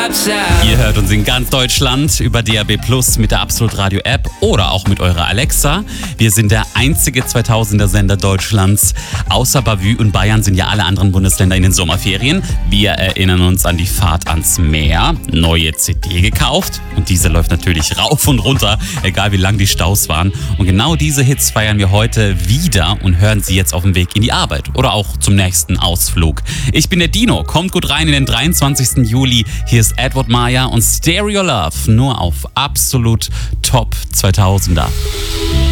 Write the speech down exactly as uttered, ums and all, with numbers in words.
Ihr hört uns in ganz Deutschland über D A B Plus mit der Absolut Radio App oder auch mit eurer Alexa. Wir sind der einzige zweitausender Sender Deutschlands. Außer Bavü und Bayern sind ja alle anderen Bundesländer in den Sommerferien. Wir erinnern uns an die Fahrt ans Meer. Neue C D gekauft und diese läuft natürlich rauf und runter, egal wie lang die Staus waren. Und genau diese Hits feiern wir heute wieder und hören sie jetzt auf dem Weg in die Arbeit oder auch zum nächsten Ausflug. Ich bin der Dino, kommt gut rein in den dreiundzwanzigsten Juli. Hier ist Edward Maya und Stereo Love, nur auf Absolut Top zweitausender.